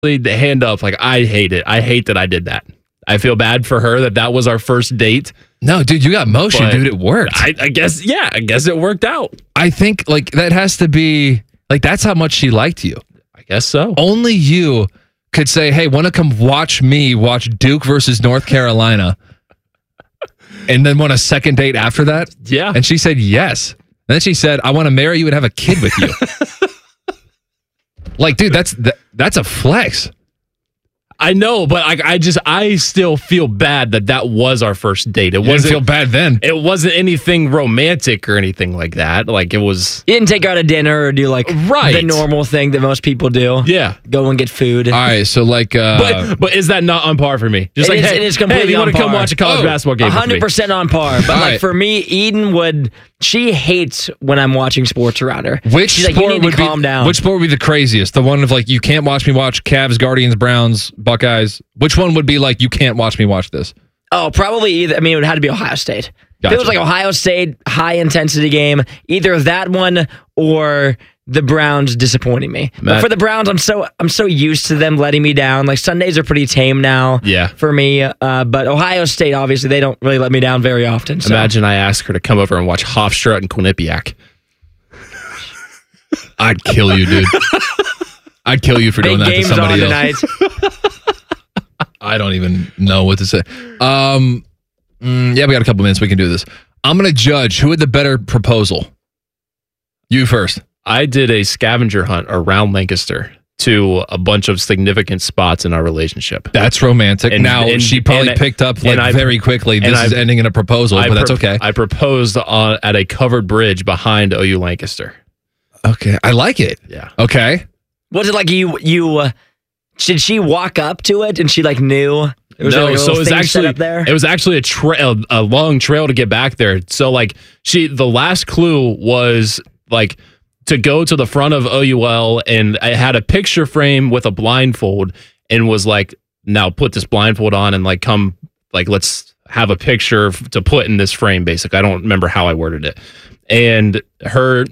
the hand up. Like, I hate it. I hate that I did that. I feel bad for her that was our first date. No, dude, you got motion, dude. It worked. I guess it worked out. I think like that has to be like that's how much she liked you. I guess so. Only you could say, "Hey, want to come watch me watch Duke versus North Carolina?" And then want a second date after that? Yeah. And she said yes. And then she said, "I want to marry you and have a kid with you." Like, dude, that's a flex. I know, but I still feel bad that was our first date. It wasn't feel bad then. It wasn't anything romantic or anything like that. Like, it was. You didn't take her out to dinner or do like the normal thing that most people do. Yeah, go and get food. All right, so like, but is that not on par for me? Just it is completely you on want to par. come watch a college basketball game? 100% on par. But like for me, Eden would. She hates when I'm watching sports around her. She's like, you need to calm down. Which sport would be the craziest? The one of like, you can't watch me watch Cavs, Guardians, Browns, Buckeyes. Which one would be like, you can't watch me watch this? Oh, probably either. I mean, it would have to be Ohio State. Gotcha. If it was like Ohio State, high intensity game, either that one or the Browns disappointing me. But for the Browns, I'm so used to them letting me down. Like Sundays are pretty tame now for me. But Ohio State, obviously, they don't really let me down very often. So. Imagine I ask her to come over and watch Hofstra and Quinnipiac. I'd kill you, dude. I'd kill you for doing that to somebody else. I don't even know what to say. Yeah, we got a couple minutes. We can do this. I'm going to judge who had the better proposal. You first. I did a scavenger hunt around Lancaster to a bunch of significant spots in our relationship. That's romantic. And she probably picked up very quickly. This is ending in a proposal, but that's okay. I proposed at a covered bridge behind OU Lancaster. Okay, I like it. Yeah. Okay. Was it like you? Did she walk up to it and she like knew? It was actually a long trail to get back there. So like the last clue was like to go to the front of OUL, and I had a picture frame with a blindfold and was like, now put this blindfold on and like come, like, let's have a picture to put in this frame. Basically, I don't remember how I worded it. And her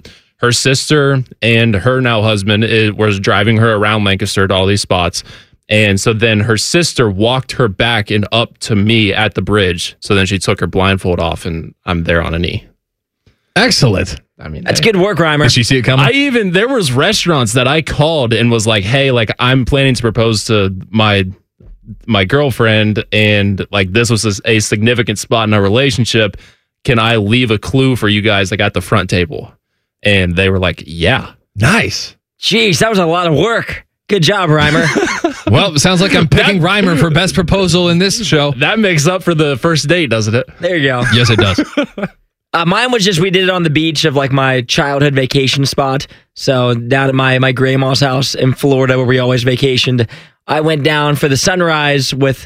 sister and her now husband was driving her around Lancaster to all these spots. And so then her sister walked her back and up to me at the bridge. So then she took her blindfold off and I'm there on a knee. Excellent. I mean, that's good work, Reimer. Did she see it coming? There was restaurants that I called and was like, hey, like I'm planning to propose to my girlfriend, and like this was a significant spot in our relationship. Can I leave a clue for you guys like at the front table? And they were like, yeah. Nice. Jeez, that was a lot of work. Good job, Reimer. Well, it sounds like I'm picking Reimer for best proposal in this show. That makes up for the first date, doesn't it? There you go. Yes, it does. Mine was just, we did it on the beach of like my childhood vacation spot. So down at my grandma's house in Florida where we always vacationed. I went down for the sunrise with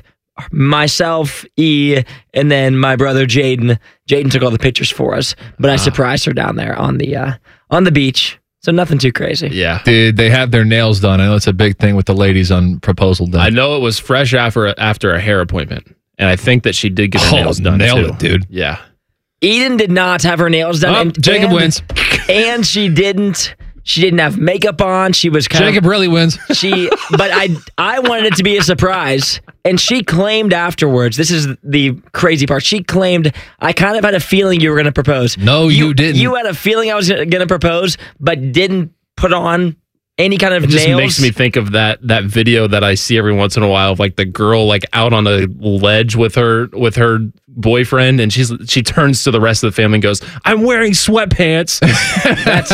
myself, and then my brother Jaden. Jaden took all the pictures for us, but I surprised her down there on the beach. So nothing too crazy. Yeah. Did they have their nails done? I know it's a big thing with the ladies on proposal day. I know it was fresh after a hair appointment, and I think that she did get her nails done. Nailed too. it, dude. Yeah. Eden did not have her nails done. Jacob wins. And she didn't have makeup on. She was Jacob really wins. But I wanted it to be a surprise. And she claimed afterwards, this is the crazy part. She claimed, I kind of had a feeling you were going to propose. No, you didn't. You had a feeling I was going to propose, but didn't put on any kind of nails. It just makes me think of that video that I see every once in a while of like the girl like out on a ledge with her boyfriend, and she turns to the rest of the family and goes, I'm wearing sweatpants. That's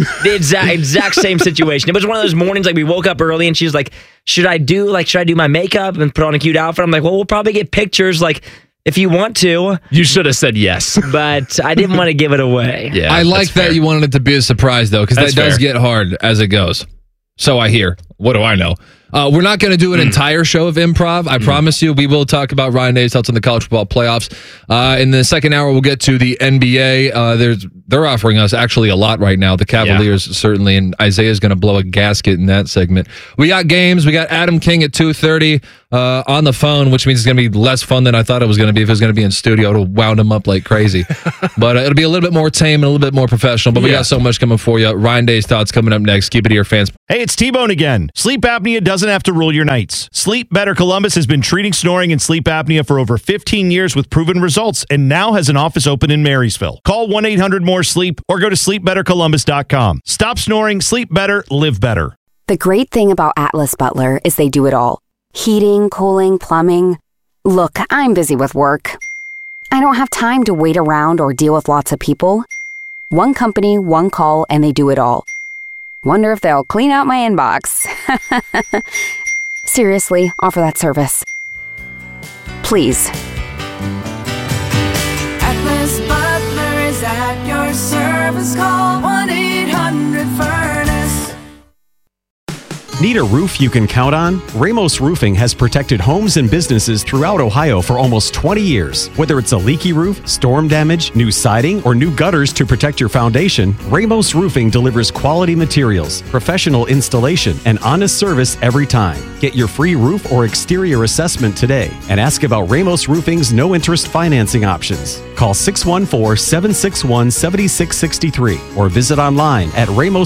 the exact same situation. It was one of those mornings like we woke up early and she's like, should I do my makeup and put on a cute outfit? I'm like, well, we'll probably get pictures like if you want to. You should have said yes. But I didn't want to give it away. Yeah, I like that you wanted it to be a surprise though, because that does get hard as it goes. So I hear. What do I know? We're not going to do an entire show of improv. I promise you. We will talk about Ryan Day's thoughts on the college football playoffs. In the second hour, we'll get to the NBA. They're offering us actually a lot right now. The Cavaliers certainly, and Isaiah's going to blow a gasket in that segment. We got games. We got Adam King at 2:30 on the phone, which means it's going to be less fun than I thought it was going to be. If it was going to be in studio, it'll wound him up like crazy. But it'll be a little bit more tame and a little bit more professional. But we got so much coming for you. Ryan Day's thoughts coming up next. Keep it here, fans. Hey, it's T-Bone again. Sleep apnea doesn't doesn't have to rule your nights. Sleep Better Columbus has been treating snoring and sleep apnea for over 15 years with proven results and now has an office open in Marysville. Call 1-800-MORE-SLEEP or go to sleepbettercolumbus.com. Stop snoring, sleep better, live better. The great thing about Atlas Butler is they do it all. Heating, cooling, plumbing. Look, I'm busy with work. I don't have time to wait around or deal with lots of people. One company, one call, and they do it all. Wonder if they'll clean out my inbox. Seriously, offer that service. Please. Atlas Butler is at your service. Call 1-800-FURNACE. Need a roof you can count on? Ramos Roofing has protected homes and businesses throughout Ohio for almost 20 years. Whether it's a leaky roof, storm damage, new siding, or new gutters to protect your foundation, Ramos Roofing delivers quality materials, professional installation, and honest service every time. Get your free roof or exterior assessment today and ask about Ramos Roofing's no-interest financing options. Call 614-761-7663 or visit online at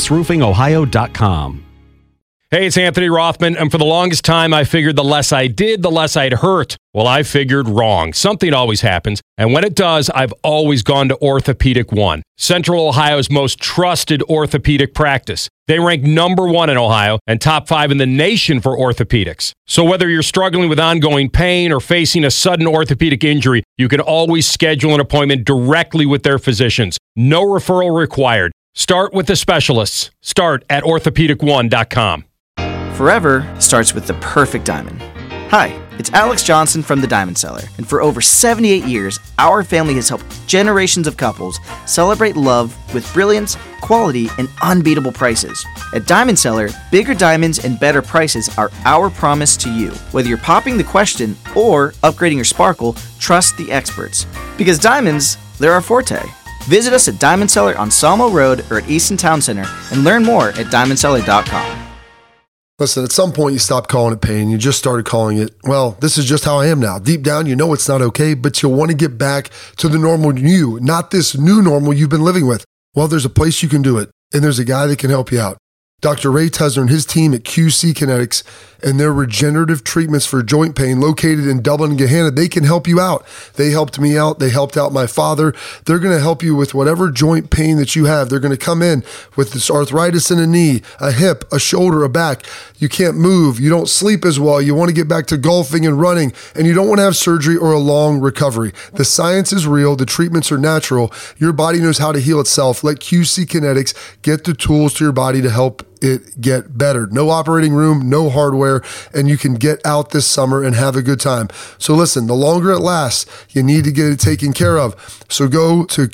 ramosroofingohio.com. Hey, it's Anthony Rothman, and for the longest time, I figured the less I did, the less I'd hurt. Well, I figured wrong. Something always happens, and when it does, I've always gone to Orthopedic One, Central Ohio's most trusted orthopedic practice. They rank number 1 in Ohio and top 5 in the nation for orthopedics. So whether you're struggling with ongoing pain or facing a sudden orthopedic injury, you can always schedule an appointment directly with their physicians. No referral required. Start with the specialists. Start at orthopedic1.com. Forever starts with the perfect diamond. Hi, it's Alex Johnson from The Diamond Seller, and for over 78 years, our family has helped generations of couples celebrate love with brilliance, quality, and unbeatable prices. At Diamond Seller, bigger diamonds and better prices are our promise to you. Whether you're popping the question or upgrading your sparkle, trust the experts. Because diamonds, they're our forte. Visit us at Diamond Seller on Sawmill Road or at Easton Town Center and learn more at diamondseller.com. Listen, at some point you stopped calling it pain. You just started calling it, well, this is just how I am now. Deep down, you know it's not okay, but you'll want to get back to the normal you, not this new normal you've been living with. Well, there's a place you can do it, and there's a guy that can help you out. Dr. Ray Tesner and his team at QC Kinetics and their regenerative treatments for joint pain located in Dublin and Gahanna, they can help you out. They helped me out. They helped out my father. They're going to help you with whatever joint pain that you have. They're going to come in with this arthritis in a knee, a hip, a shoulder, a back. You can't move. You don't sleep as well. You want to get back to golfing and running, and you don't want to have surgery or a long recovery. The science is real. The treatments are natural. Your body knows how to heal itself. Let QC Kinetics get the tools to your body to help it get better. No operating room, no hardware, and you can get out this summer and have a good time. So listen, the longer it lasts, you need to get it taken care of. So go to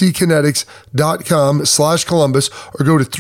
qckinetics.com/Columbus or go to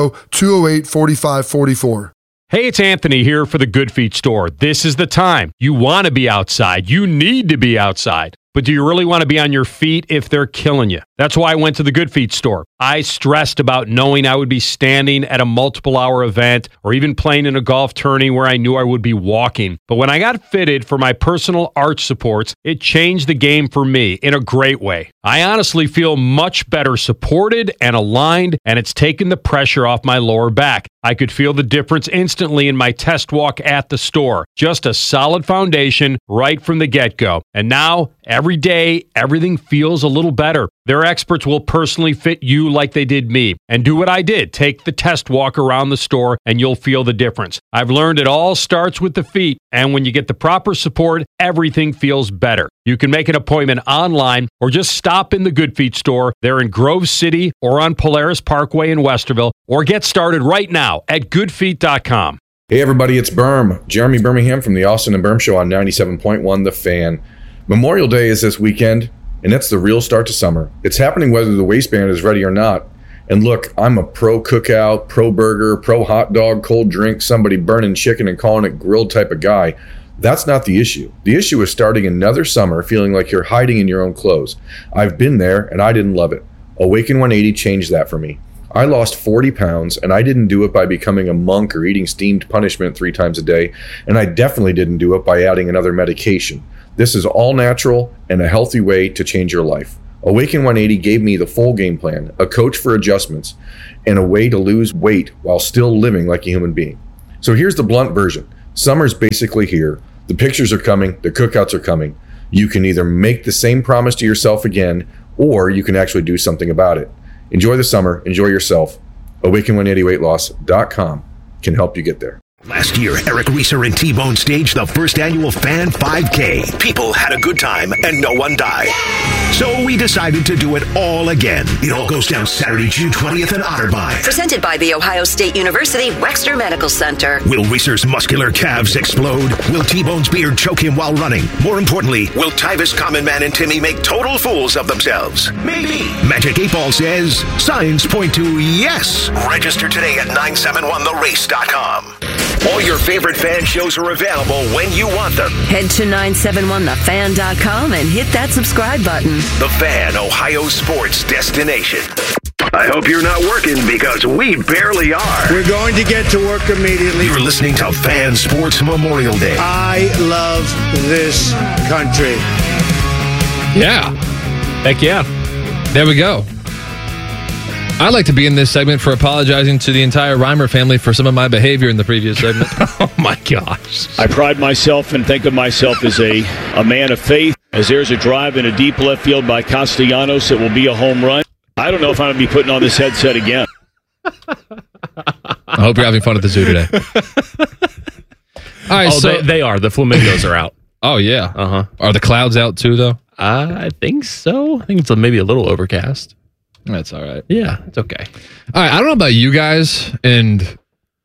380-208-4544. Hey, it's Anthony here for the Good Feet store. This is the time. You want to be outside. You need to be outside. But do you really want to be on your feet if they're killing you? That's why I went to the Good Feet store. I stressed about knowing I would be standing at a multiple-hour event or even playing in a golf tourney where I knew I would be walking. But when I got fitted for my personal arch supports, it changed the game for me in a great way. I honestly feel much better supported and aligned, and it's taken the pressure off my lower back. I could feel the difference instantly in my test walk at the store. Just a solid foundation right from the get-go. And now, every day, everything feels a little better. Their experts will personally fit you like they did me. And do what I did. Take the test walk around the store and you'll feel the difference. I've learned it all starts with the feet. And when you get the proper support, everything feels better. You can make an appointment online or just stop in the Good Feet store. They're in Grove City or on Polaris Parkway in Westerville. Or get started right now at goodfeet.com. Hey everybody, it's Berm. Jeremy Birmingham from the Austin and Berm Show on 97.1 The Fan. Memorial Day is this weekend, and it's the real start to summer. It's happening whether the waistband is ready or not. And look, I'm a pro cookout, pro burger, pro hot dog, cold drink, somebody burning chicken and calling it grilled type of guy. That's not the issue. The issue is starting another summer feeling like you're hiding in your own clothes. I've been there, and I didn't love it. Awaken 180 changed that for me. I lost 40 pounds, and I didn't do it by becoming a monk or eating steamed punishment 3 times a day, and I definitely didn't do it by adding another medication. This is all natural and a healthy way to change your life. Awaken 180 gave me the full game plan, a coach for adjustments, and a way to lose weight while still living like a human being. So here's the blunt version. Summer's basically here. The pictures are coming. The cookouts are coming. You can either make the same promise to yourself again, or you can actually do something about it. Enjoy the summer. Enjoy yourself. Awaken180weightloss.com can help you get there. Last year, Eric Reeser and T-Bone staged the first annual Fan 5K. People had a good time and no one died. So we decided to do it all again. It all goes down Saturday, June 20th in Otterbein. Presented by The Ohio State University Wexner Medical Center. Will Reeser's muscular calves explode? Will T-Bone's beard choke him while running? More importantly, will Tyvis, Common Man, and Timmy make total fools of themselves? Maybe. Magic 8 Ball says signs point to yes. Register today at 971therace.com. All your favorite fan shows are available when you want them. Head to 971thefan.com and hit that subscribe button. The Fan, Ohio sports destination. I hope you're not working because we barely are. We're going to get to work immediately. You're listening to Fan Sports Memorial Day. I love this country. Yeah. Heck yeah. There we go. I'd like to be in this segment for apologizing to the entire Reimer family for some of my behavior in the previous segment. Oh, my gosh. I pride myself and think of myself as a man of faith. As there's a drive in a deep left field by Castellanos, it will be a home run. I don't know if I'm going to be putting on this headset again. I hope you're having fun at the zoo today. All right, so they are. The flamingos are out. Oh, yeah. Uh-huh. Are the clouds out too, though? I think so. I think it's maybe a little overcast. That's all right. Yeah, it's okay. All right, I don't know about you guys and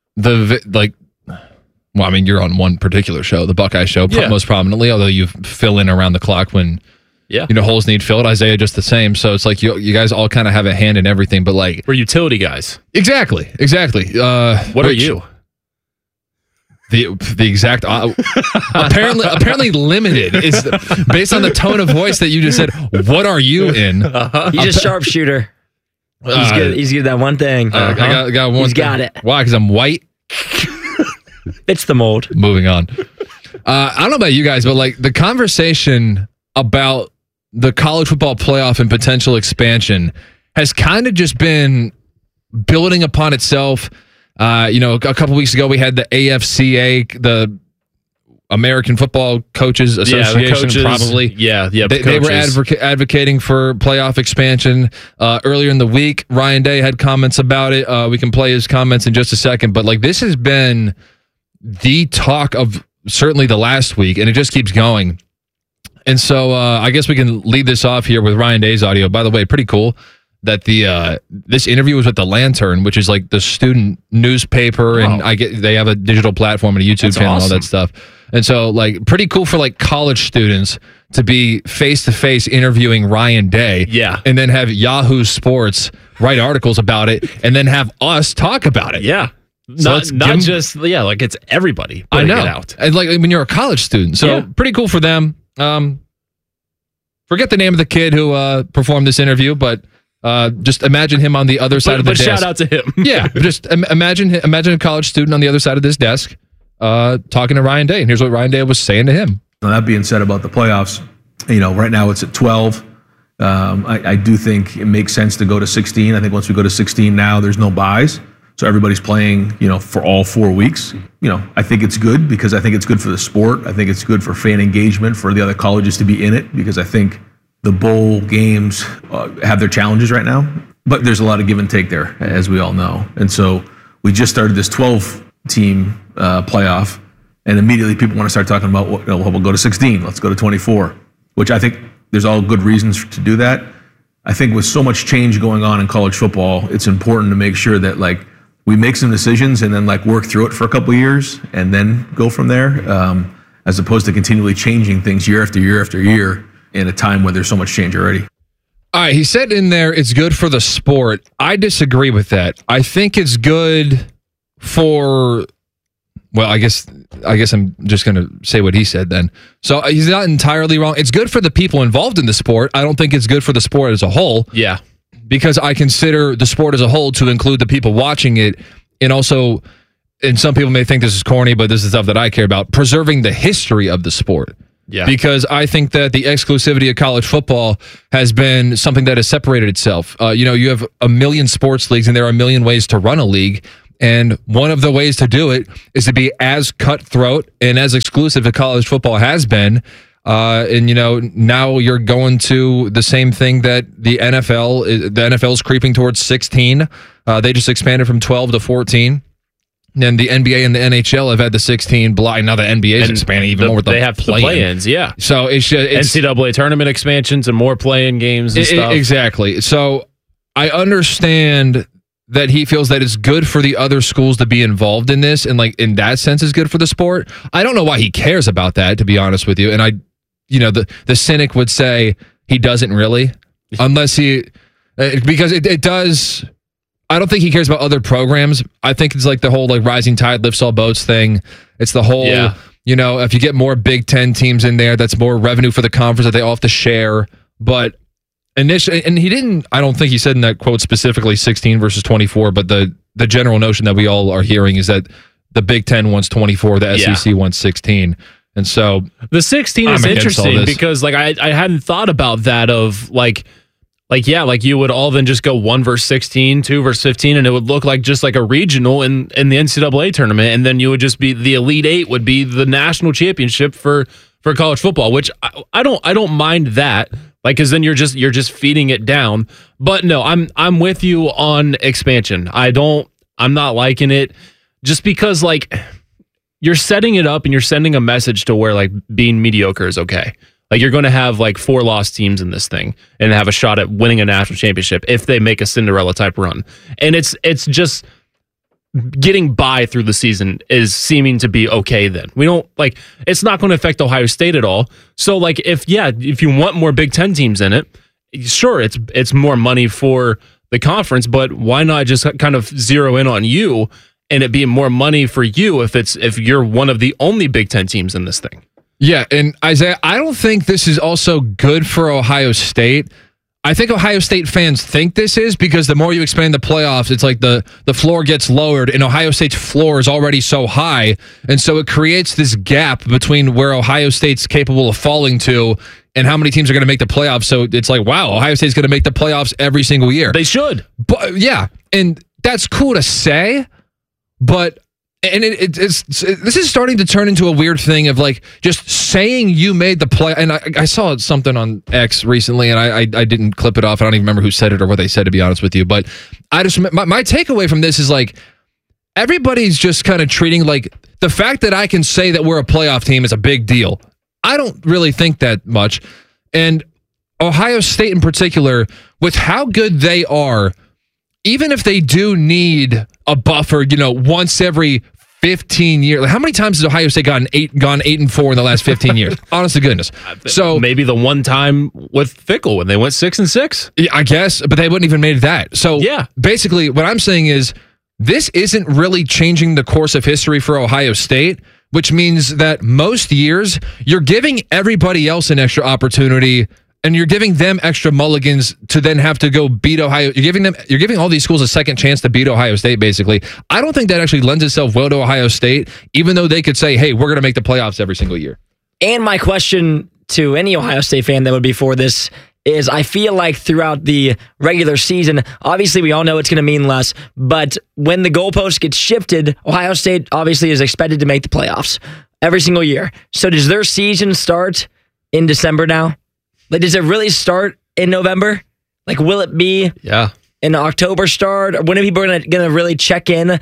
well, I mean, you're on one particular show, the Buckeye Show, most prominently, although you fill in around the clock when holes need filled. Isaiah just the same. So it's like you guys all kind of have a hand in everything, but like we're utility guys. Exactly. What are you? The exact apparently limited is based on the tone of voice that you just said. What are you in? He's a sharpshooter. He's good. He's good at that one thing. I got one. He's got it. Why? Because I'm white. It's the mold. Moving on. I don't know about you guys, but like the conversation about the college football playoff and potential expansion has kind of just been building upon itself. A couple weeks ago, we had the AFCA, the American Football Coaches Association, probably. They were advocating for playoff expansion. Earlier in the week, Ryan Day had comments about it. We can play his comments in just a second. But like this has been the talk of certainly the last week, and it just keeps going. And so I guess we can lead this off here with Ryan Day's audio. By the way, pretty cool that this interview was with the Lantern, which is like the student newspaper, and they have a digital platform and a YouTube channel, and all that stuff. And so like pretty cool for like college students to be face to face interviewing Ryan Day, and then have Yahoo Sports write articles about it, and then have us talk about it. Yeah. So like it's everybody putting it out. And like when you're a college student. So pretty cool for them. Forget the name of the kid who performed this interview, but just imagine him on the other side of the desk. Shout out to him. Yeah, just imagine a college student on the other side of this desk talking to Ryan Day. And here's what Ryan Day was saying to him. Now, that being said about the playoffs, right now it's at 12. I do think it makes sense to go to 16. I think once we go to 16 now, there's no buys. So everybody's playing, for all 4 weeks. I think it's good because I think it's good for the sport. I think it's good for fan engagement, for the other colleges to be in it, because I think the bowl games have their challenges right now. But there's a lot of give and take there, as we all know. And so we just started this 12-team playoff, and immediately people want to start talking about, we'll go to 16, let's go to 24, which I think there's all good reasons to do that. I think with so much change going on in college football, it's important to make sure that we make some decisions and then work through it for a couple of years and then go from there, as opposed to continually changing things year after year after year in a time where there's so much change already. All right, he said in there it's good for the sport. I disagree with that. I think it's good for, well, I guess I'm just going to say what he said then. So he's not entirely wrong. It's good for the people involved in the sport. I don't think it's good for the sport as a whole. Yeah. Because I consider the sport as a whole to include the people watching it, and also, and some people may think this is corny, but this is stuff that I care about, preserving the history of the sport. Yeah. Because I think that the exclusivity of college football has been something that has separated itself. You have a million sports leagues, and there are a million ways to run a league. And one of the ways to do it is to be as cutthroat and as exclusive as college football has been. And, now you're going to the same thing that the NFL is creeping towards 16. They just expanded from 12 to 14. And the NBA and the NHL have had the 16 blind. Now the NBA is expanding even more with they have the play-ins, yeah. So it's NCAA tournament expansions and more play-in games and stuff. Exactly. So I understand that he feels that it's good for the other schools to be involved in this, and in that sense is good for the sport. I don't know why he cares about that, to be honest with you. And the cynic would say he doesn't really, unless because it does. I don't think he cares about other programs. I think it's the whole rising tide lifts all boats thing. It's the whole, if you get more Big Ten teams in there, that's more revenue for the conference that they all have to share. But initially, and he didn't, I don't think he said in that quote specifically 16 versus 24, but the general notion that we all are hearing is that the Big Ten wants 24, the SEC wants 16. And so the 16 is interesting because I hadn't thought about that of you would all then just go 1 versus 16, 2 versus 15, and it would look just like a regional in the NCAA tournament, and then you would just be the Elite Eight would be the national championship for college football, which I don't mind that, because then you're just feeding it down. But no, I'm with you on expansion. I'm not liking it just because you're setting it up and you're sending a message to where being mediocre is okay. You're going to have 4 lost teams in this thing and have a shot at winning a national championship if they make a Cinderella type run. And it's just getting by through the season is seeming to be okay then. We don't it's not going to affect Ohio State at all. So if you want more Big Ten teams in it, sure, it's more money for the conference, but why not just kind of zero in on you and it being more money for you if you're one of the only Big Ten teams in this thing? Yeah, and Isaiah, I don't think this is also good for Ohio State. I think Ohio State fans think this is because the more you expand the playoffs, it's the floor gets lowered, and Ohio State's floor is already so high, and so it creates this gap between where Ohio State's capable of falling to and how many teams are going to make the playoffs. So it's wow, Ohio State's going to make the playoffs every single year. They should. But yeah, and that's cool to say, but and this is starting to turn into a weird thing of just saying you made the play. And I saw something on X recently, and I didn't clip it off. I don't even remember who said it or what they said, to be honest with you. But I just my takeaway from this is everybody's just kind of treating the fact that I can say that we're a playoff team is a big deal. I don't really think that much. And Ohio State in particular, with how good they are, even if they do need a buffer, once every 15 years. How many times has Ohio State gone 8-4 in the last 15 years? Honest to goodness. So maybe the one time with Fickle when they went 6-6. Yeah, I guess, but they wouldn't even made that. So basically what I'm saying is this isn't really changing the course of history for Ohio State, which means that most years you're giving everybody else an extra opportunity and you're giving them extra mulligans to then have to go beat Ohio. You're giving all these schools a second chance to beat Ohio State, basically. I don't think that actually lends itself well to Ohio State, even though they could say, hey, we're going to make the playoffs every single year. And my question to any Ohio State fan that would be for this is I feel like throughout the regular season, obviously we all know it's going to mean less, but when the goalpost gets shifted, Ohio State obviously is expected to make the playoffs every single year. So does their season start in December now? Does it really start in November? Will it be an October start? Or when are people going to really check in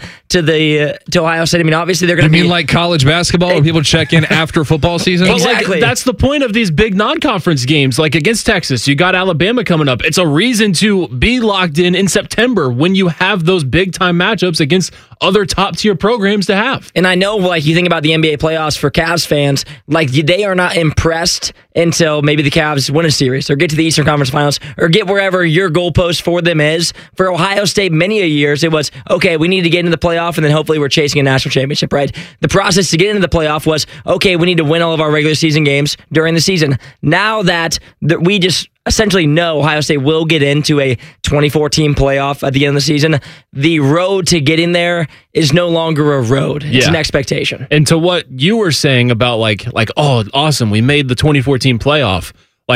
to Ohio State? I mean, obviously they're going to be... You mean college basketball where people check in after football season? Exactly. That's the point of these big non-conference games. Against Texas, you got Alabama coming up. It's a reason to be locked in September when you have those big-time matchups against other top-tier programs to have. And I know, you think about the NBA playoffs for Cavs fans, they are not impressed until maybe the Cavs win a series or get to the Eastern Conference Finals or get wherever your goalpost for them is. For Ohio State, many a years, it was, okay, we need to get into the playoff, and then hopefully we're chasing a national championship, right? The process to get into the playoff was, okay, we need to win all of our regular season games during the season. Now that we just essentially know Ohio State will get into a 24-team playoff at the end of the season, the road to getting there is no longer a road. It's an expectation. And to what you were saying about oh, awesome, we made the 24-team playoff.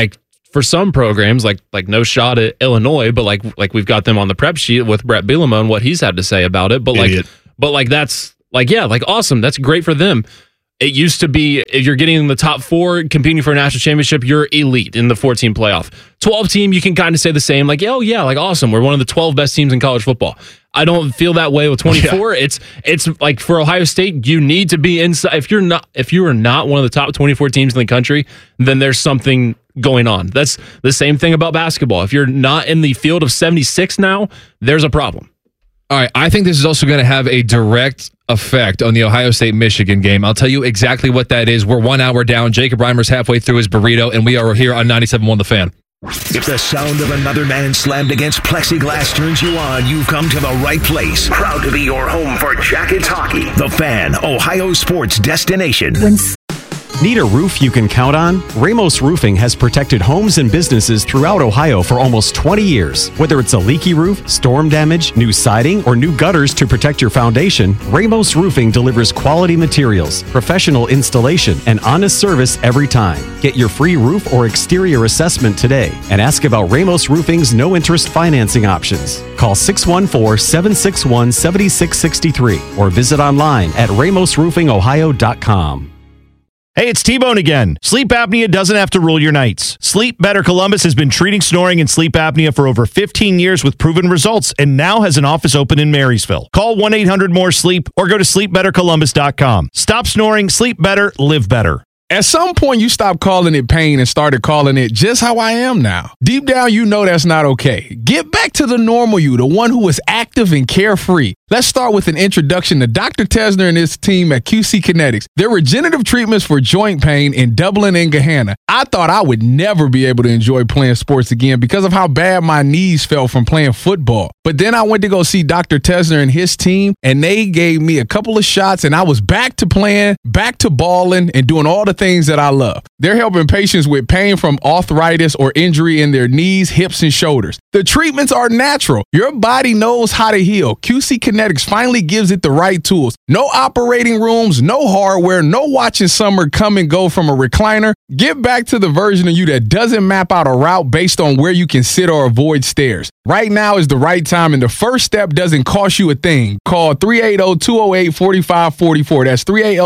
For some programs, like no shot at Illinois, but like we've got them on the prep sheet with Brett Bielema and what he's had to say about it. But But like that's like, yeah, like awesome. That's great for them. It used to be if you're getting in the top 4 competing for a national championship, you're elite in the 14 playoff. 12 team, you can kind of say the same, like, oh yeah, like awesome. We're one of the 12 best teams in college football. I don't feel that way with 24. Yeah. It's like for Ohio State, you need to be inside. If you are not one of the top 24 teams in the country, then there's something going on. That's the same thing about basketball. If you're not in the field of 76 now, there's a problem. All right, I think this is also going to have a direct effect on the Ohio State-Michigan game. I'll tell you exactly what that is. We're 1 hour down. Jacob Reimer's halfway through his burrito, and we are here on 97.1 The Fan. If the sound of another man slammed against plexiglass turns you on, you've come to the right place. Proud to be your home for Jackets hockey. The Fan, Ohio sports destination. Need a roof you can count on? Ramos Roofing has protected homes and businesses throughout Ohio for almost 20 years. Whether it's a leaky roof, storm damage, new siding, or new gutters to protect your foundation, Ramos Roofing delivers quality materials, professional installation, and honest service every time. Get your free roof or exterior assessment today and ask about Ramos Roofing's no-interest financing options. Call 614-761-7663 or visit online at ramosroofingohio.com. Hey, it's T-Bone again. Sleep apnea doesn't have to rule your nights. Sleep Better Columbus has been treating snoring and sleep apnea for over 15 years with proven results and now has an office open in Marysville. Call 1-800-MORE-SLEEP or go to sleepbettercolumbus.com. Stop snoring, sleep better, live better. At some point, you stopped calling it pain and started calling it just how I am now. Deep down, you know that's not okay. Get back to the normal you, the one who is active and carefree. Let's start with an introduction to Dr. Tesner and his team at QC Kinetics. Their regenerative treatments for joint pain in Dublin and Gahanna. I thought I would never be able to enjoy playing sports again because of how bad my knees felt from playing football. But then I went to go see Dr. Tesner and his team, and they gave me a couple of shots, and I was back to playing, back to balling, and doing all the things that I love. They're helping patients with pain from arthritis or injury in their knees, hips, and shoulders. The treatments are natural. Your body knows how to heal. QC Kinetics finally gives it the right tools. No operating rooms, no hardware, no watching summer come and go from a recliner. Get back to the version of you that doesn't map out a route based on where you can sit or avoid stairs. Right now is the right time, and the first step doesn't cost you a thing. Call 380-208-4544. That's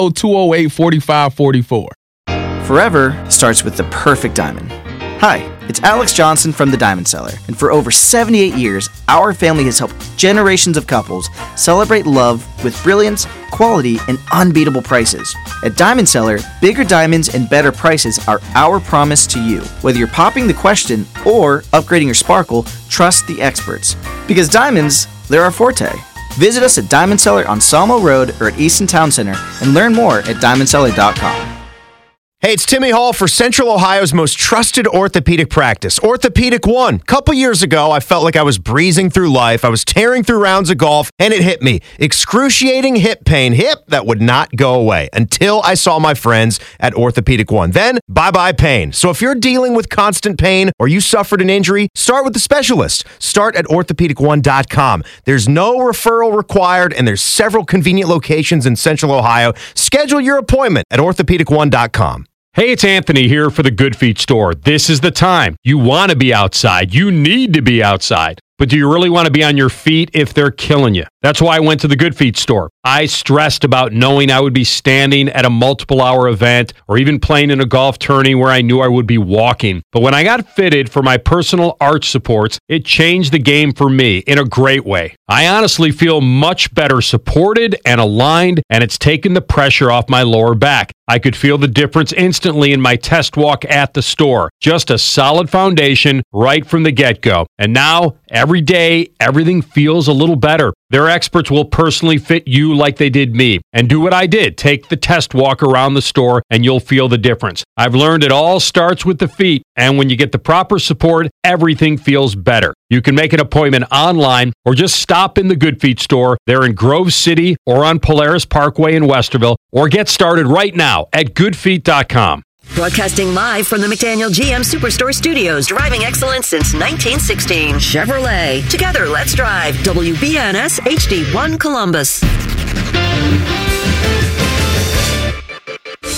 380-208-4544. Forever starts with the perfect diamond. Hi, it's Alex Johnson from the Diamond Cellar, and for over 78 years, our family has helped generations of couples celebrate love with brilliance, quality, and unbeatable prices. At Diamond Cellar, bigger diamonds and better prices are our promise to you. Whether you're popping the question or upgrading your sparkle, trust the experts. Because diamonds, they're our forte. Visit us at Diamond Cellar on Sawmill Road or at Easton Town Center and learn more at diamondcellar.com. Hey, it's Timmy Hall for Central Ohio's most trusted orthopedic practice, Orthopedic One. A couple years ago, I felt like I was breezing through life. I was tearing through rounds of golf, and it hit me. Excruciating hip pain. Hip that would not go away until I saw my friends at Orthopedic One. Then, bye-bye pain. So if you're dealing with constant pain or you suffered an injury, start with the specialist. Start at orthopedic1.com. There's no referral required, and there's several convenient locations in Central Ohio. Schedule your appointment at orthopedic1.com. Hey, it's Anthony here for the Good Feet store. This is the time. You want to be outside. You need to be outside. But do you really want to be on your feet if they're killing you? That's why I went to the Good Feet store. I stressed about knowing I would be standing at a multiple-hour event or even playing in a golf tourney where I knew I would be walking. But when I got fitted for my personal arch supports, it changed the game for me in a great way. I honestly feel much better supported and aligned, and it's taken the pressure off my lower back. I could feel the difference instantly in my test walk at the store. Just a solid foundation right from the get-go. And now, every day, everything feels a little better. Their experts will personally fit you like they did me. And do what I did. Take the test walk around the store and you'll feel the difference. I've learned it all starts with the feet. And when you get the proper support, everything feels better. You can make an appointment online or just stop in the Good Feet store. They're in Grove City or on Polaris Parkway in Westerville. Or get started right now at goodfeet.com. Broadcasting live from the McDaniel GM Superstore Studios. Driving excellence since 1916. Chevrolet. Together, let's drive. WBNS HD1 Columbus.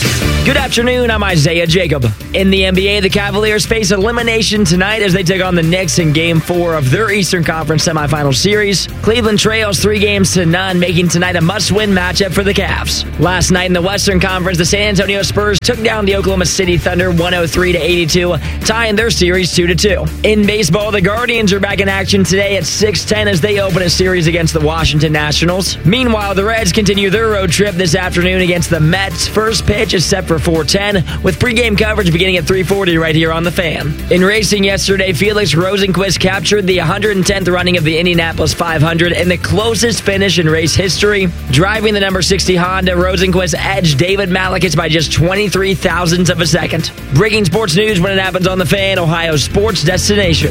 Good afternoon, I'm Isaiah Jacob. In the NBA, the Cavaliers face elimination tonight as they take on the Knicks in Game 4 of their Eastern Conference semifinal series. Cleveland trails 3-0, making tonight a must-win matchup for the Cavs. Last night in the Western Conference, the San Antonio Spurs took down the Oklahoma City Thunder 103-82, tying their series 2-2. In baseball, the Guardians are back in action today at 6:10 as they open a series against the Washington Nationals. Meanwhile, the Reds continue their road trip this afternoon against the Mets. First pitch is set for 4:10, with pregame coverage beginning at 3:40 right here on The Fan. In racing yesterday, Felix Rosenqvist captured the 110th running of the Indianapolis 500 in the closest finish in race history. Driving the number 60 Honda, Rosenqvist edged David Malakis by just 23 thousandths of a second. Breaking sports news when it happens on The Fan, Ohio's sports destination.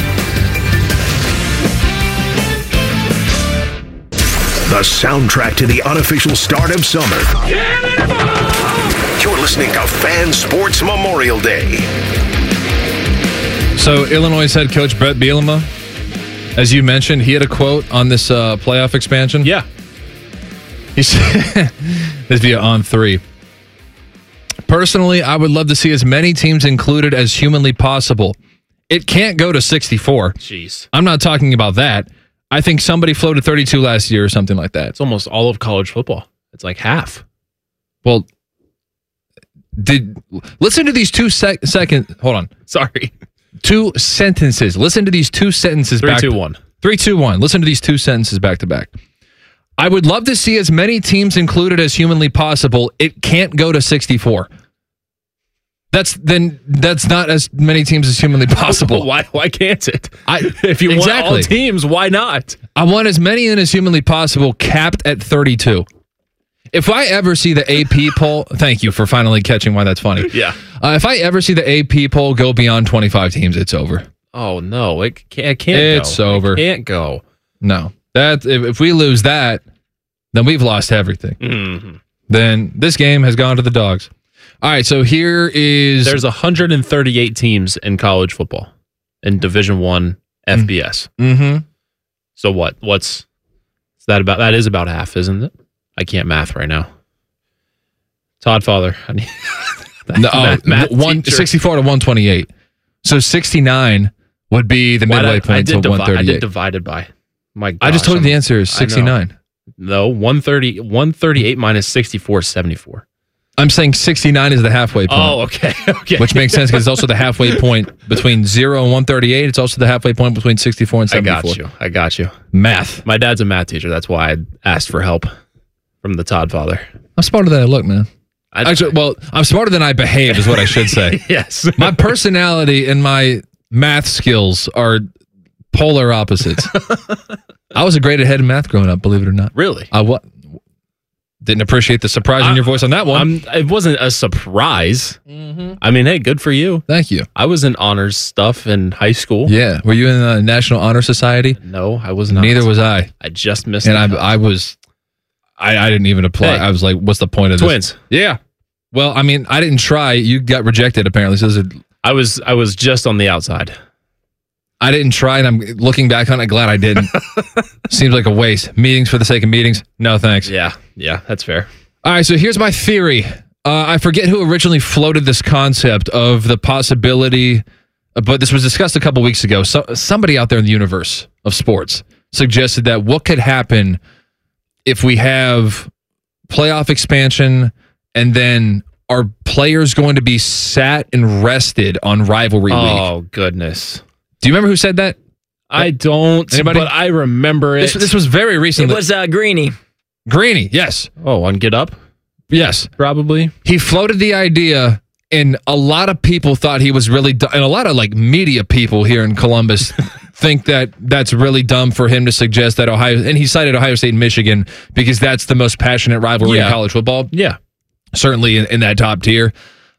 The soundtrack to the unofficial start of summer. You're listening to Fan Sports Memorial Day. So Illinois head coach Brett Bielema, as you mentioned, he had a quote on this playoff expansion. Yeah. He said, this via On 3. Personally, I would love to see as many teams included as humanly possible. It can't go to 64. Jeez. I'm not talking about that. I think somebody floated 32 last year or something like that. It's almost all of college football. It's like half. Well, listen to these 2 seconds. Hold on. Sorry. 2 sentences. Listen to these 2 sentences 3, back 2, 1. 3, 2, 1. Listen to these 2 sentences back to back. I would love to see as many teams included as humanly possible. It can't go to 64. That's not as many teams as humanly possible. Why can't it? If you want all teams, why not? I want as many in as humanly possible, capped at 32. If I ever see the AP poll, thank you for finally catching why that's funny. Yeah. If I ever see the AP poll go beyond 25 teams, it's over. Oh no, it can't go. It's over. It can't go. No, that if we lose that, then we've lost everything. Mm-hmm. Then this game has gone to the dogs. All right, so there's 138 teams in college football in Division I FBS. Mm-hmm. So what's that about? That is about half, isn't it? I can't math right now. Todd Father. Math 164 to 128. So 69 would be the midway point to 138. I did divided by. My gosh, I just told you the answer is 69. No, 138 minus 64 is 74. I'm saying 69 is the halfway point. Oh, okay. Which makes sense because it's also the halfway point between 0 and 138. It's also the halfway point between 64 and 74. I got you. Math. My dad's a math teacher. That's why I asked for help from the Todd Father. I'm smarter than I look, man. I'm smarter than I behave is what I should say. Yes. My personality and my math skills are polar opposites. I was a grade ahead in math growing up, believe it or not. Really? Didn't appreciate the surprise in your voice on that one. It wasn't a surprise. Mm-hmm. I mean, hey, good for you. Thank you. I was in honors stuff in high school. Yeah. Were you in the National Honor Society? No, I was not. Neither was I. I just missed it. And I didn't even apply. Hey, I was like, what's the point of this? Twins. Yeah. Well, I mean, I didn't try. You got rejected, apparently. So I was just on the outside. I didn't try, and I'm looking back on it, glad I didn't. Seems like a waste. Meetings for the sake of meetings? No, thanks. Yeah, that's fair. All right, so here's my theory. I forget who originally floated this concept of the possibility, but this was discussed a couple weeks ago. So, somebody out there in the universe of sports suggested that what could happen if we have playoff expansion and then are players going to be sat and rested on rivalry week? Oh, goodness. Do you remember who said that? I don't, Anybody? But I remember it. This was very recent. It was Greeny. Greeny, yes. Oh, on Get Up? Yes. Probably. He floated the idea, and a lot of people thought he was really dumb. And a lot of media people here in Columbus think that that's really dumb for him to suggest that Ohio, and he cited Ohio State and Michigan because that's the most passionate rivalry in college football. Yeah. Certainly in that top tier.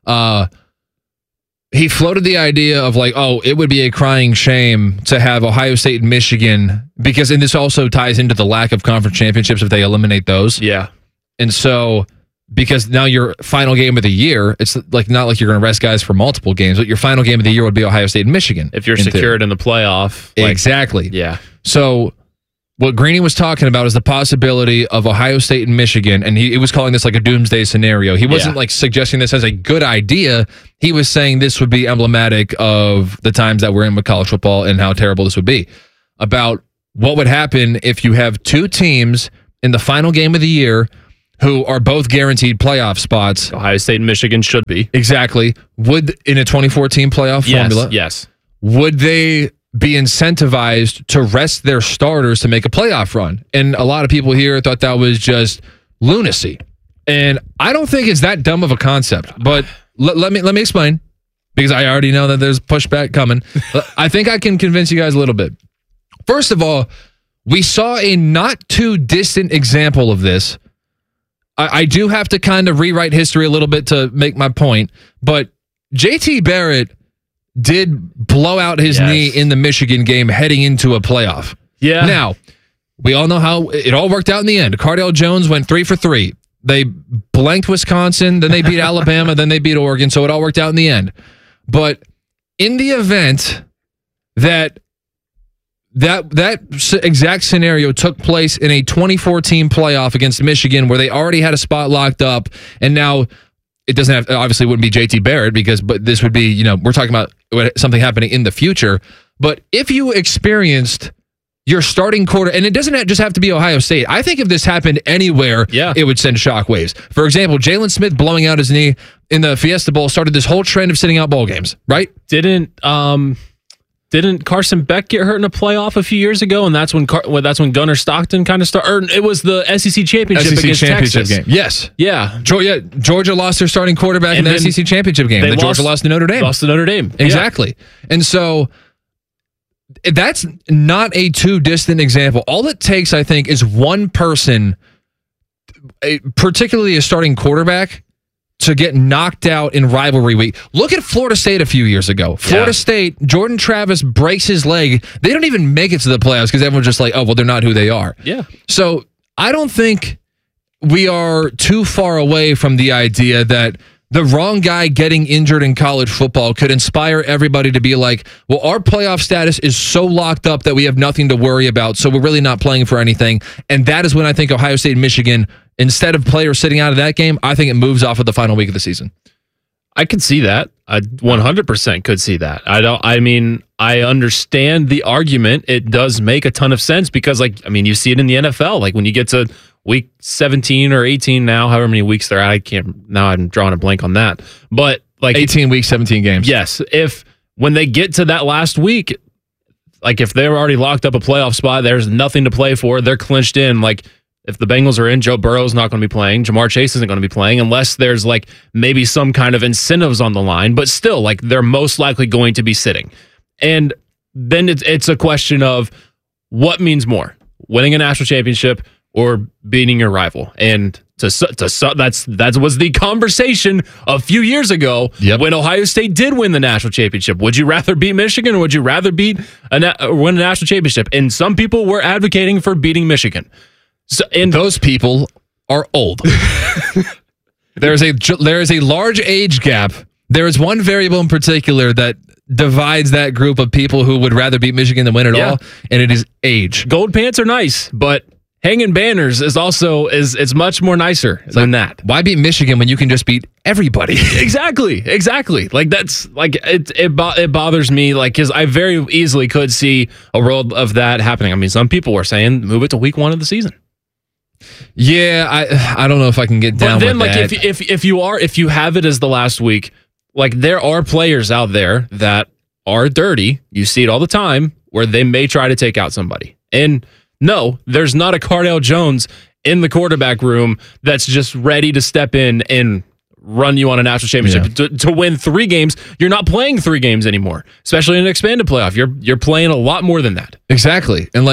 He floated the idea of it would be a crying shame to have Ohio State and Michigan because, and this also ties into the lack of conference championships if they eliminate those. Yeah. And so, because now your final game of the year, it's not like you're going to rest guys for multiple games, but your final game of the year would be Ohio State and Michigan. If you're secured in the playoff. Exactly. Yeah. So What Greeny was talking about is the possibility of Ohio State and Michigan, and he was calling this like a doomsday scenario. He wasn't like suggesting this as a good idea. He was saying this would be emblematic of the times that we're in with college football and how terrible this would be. About what would happen if you have two teams in the final game of the year who are both guaranteed playoff spots. Ohio State and Michigan should be. Exactly. Would, in a 2014 playoff formula, yes. Would they be incentivized to rest their starters to make a playoff run? And a lot of people here thought that was just lunacy. And I don't think it's that dumb of a concept. But let me explain, because I already know that there's pushback coming. I think I can convince you guys a little bit. First of all, we saw a not too distant example of this. I do have to kind of rewrite history a little bit to make my point, but JT Barrett did blow out his knee in the Michigan game heading into a playoff. Yeah. Now, we all know how it all worked out in the end. Cardale Jones went 3 for 3. They blanked Wisconsin, then they beat Alabama, then they beat Oregon, so it all worked out in the end. But in the event that exact scenario took place in a 2014 playoff against Michigan, where they already had a spot locked up, and now it doesn't have, obviously it wouldn't be JT Barrett, but this would be, we're talking about something happening in the future. But if you experienced your starting quarter, and it doesn't just have to be Ohio State. I think if this happened anywhere, it would send shockwaves. For example, Jalen Smith blowing out his knee in the Fiesta Bowl started this whole trend of sitting out bowl games, right? Didn't Carson Beck get hurt in a playoff a few years ago, and that's when Gunnar Stockton kind of started? It was the SEC championship against Texas game. Yes, yeah. Georgia lost their starting quarterback in the SEC championship game. Georgia lost to Notre Dame. Lost to Notre Dame, exactly. And so that's not a too distant example. All it takes, I think, is one person, particularly a starting quarterback, to get knocked out in rivalry week. Look at Florida State a few years ago. Florida State, Jordan Travis breaks his leg. They don't even make it to the playoffs because everyone's just like, oh, well, they're not who they are. Yeah. So I don't think we are too far away from the idea that the wrong guy getting injured in college football could inspire everybody to be like, well, our playoff status is so locked up that we have nothing to worry about, so we're really not playing for anything. And that is when I think Ohio State and Michigan, instead of players sitting out of that game, I think it moves off of the final week of the season. I could see that. I 100% could see that. I understand the argument. It does make a ton of sense because, you see it in the NFL. Like when you get to week 17 or 18 now, however many weeks they're at, I'm drawing a blank on that. But 18 weeks, 17 games. Yes. When they get to that last week, if they're already locked up a playoff spot, there's nothing to play for. They're clinched in. If the Bengals are in, Joe Burrow's not going to be playing. Jamar Chase isn't going to be playing unless there's maybe some kind of incentives on the line. But still, they're most likely going to be sitting. And then it's a question of what means more, winning a national championship or beating your rival. And that was the conversation a few years ago when Ohio State did win the national championship. Would you rather beat Michigan or would you rather win a national championship? And some people were advocating for beating Michigan. And those people are old. There is a large age gap. There is one variable in particular that divides that group of people who would rather beat Michigan than win it all, and it is age. Gold pants are nice, but hanging banners is also it's much more nicer than that. Why beat Michigan when you can just beat everybody? Exactly. That's it bothers me because I very easily could see a world of that happening. Some people were saying move it to week 1 of the season. Yeah, I don't know if I can get down with that. if you have it as the last week, there are players out there that are dirty. You see it all the time where they may try to take out somebody. And no, there's not a Cardale Jones in the quarterback room that's just ready to step in and run you on a national championship. To win 3 games, you're not playing 3 games anymore, especially in an expanded playoff. You're playing a lot more than that. Exactly. And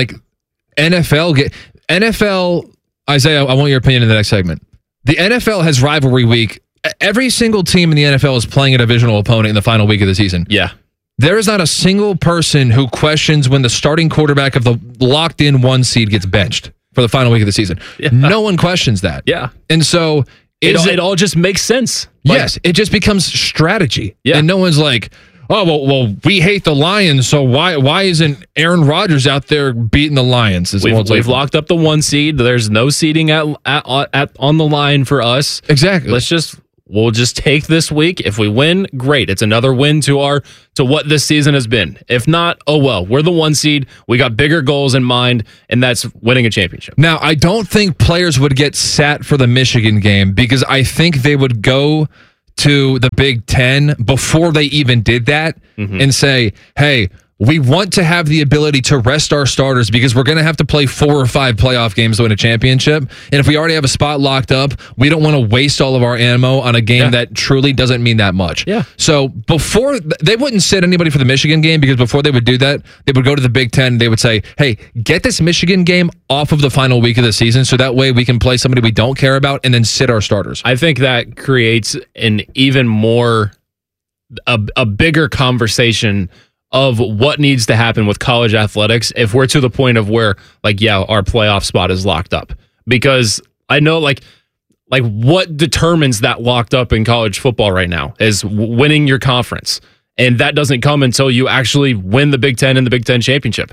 NFL, Isaiah, I want your opinion in the next segment. The NFL has rivalry week. Every single team in the NFL is playing a divisional opponent in the final week of the season. Yeah. There is not a single person who questions when the starting quarterback of the locked-in 1 seed gets benched for the final week of the season. Yeah. No one questions that. Yeah. And so it all just makes sense. Yes. It just becomes strategy. Yeah. And no one's like, oh, well, we hate the Lions, so why isn't Aaron Rodgers out there beating the Lions? We've locked up the 1 seed. There's no seeding on the line for us. Exactly. We'll just take this week. If we win, great. It's another win to what this season has been. If not, oh well. We're the 1 seed. We got bigger goals in mind, and that's winning a championship. Now, I don't think players would get sat for the Michigan game because I think they would go to the Big Ten before they even did that and say, hey, we want to have the ability to rest our starters because we're going to have to play 4 or 5 playoff games to win a championship. And if we already have a spot locked up, we don't want to waste all of our ammo on a game that truly doesn't mean that much. Yeah. So before, they wouldn't sit anybody for the Michigan game because before they would do that, they would go to the Big Ten. They would say, hey, get this Michigan game off of the final week of the season so that way we can play somebody we don't care about and then sit our starters. I think that creates an even more, a bigger conversation of what needs to happen with college athletics if we're to the point of where, like, yeah, our playoff spot is locked up. Because I know, like what determines that locked up in college football right now is winning your conference. And that doesn't come until you actually win the Big Ten and the Big Ten championship.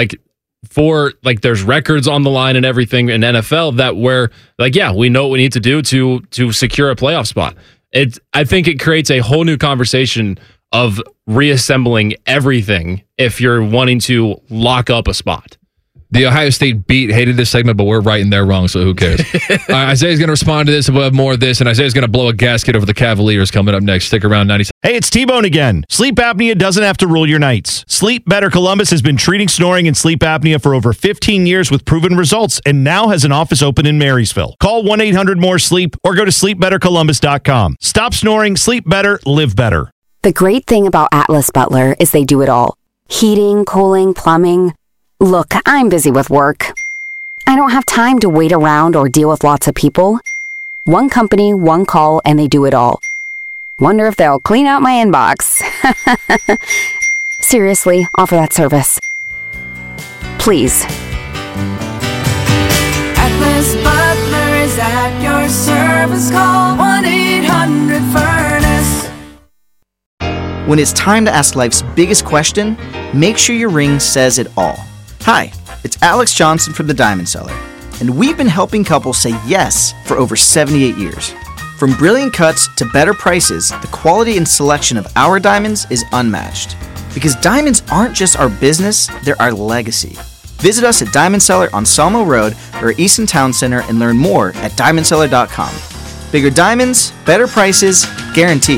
There's records on the line and everything in NFL that where, we know what we need to do to secure a playoff spot. I think it creates a whole new conversation of reassembling everything if you're wanting to lock up a spot. The Ohio State beat hated this segment, but we're right and they're wrong, so who cares? Isaiah's going to respond to this, and we'll have more of this, and Isaiah's going to blow a gasket over the Cavaliers coming up next. Stick around, 97. Hey, it's T-Bone again. Sleep apnea doesn't have to rule your nights. Sleep Better Columbus has been treating snoring and sleep apnea for over 15 years with proven results and now has an office open in Marysville. Call 1-800-MORE-SLEEP or go to sleepbettercolumbus.com. Stop snoring, sleep better, live better. The great thing about Atlas Butler is they do it all. Heating, cooling, plumbing. Look, I'm busy with work. I don't have time to wait around or deal with lots of people. One company, one call, and they do it all. Wonder if they'll clean out my inbox. Seriously, offer that service. Please. Atlas Butler is at your service. Call 1-800-FURNACE. When it's time to ask life's biggest question, make sure your ring says it all. Hi, it's Alex Johnson from the Diamond Cellar, and we've been helping couples say yes for over 78 years. From brilliant cuts to better prices, the quality and selection of our diamonds is unmatched. Because diamonds aren't just our business, they're our legacy. Visit us at Diamond Cellar on Sawmill Road or Easton Town Center and learn more at diamondcellar.com. Bigger diamonds, better prices, guaranteed.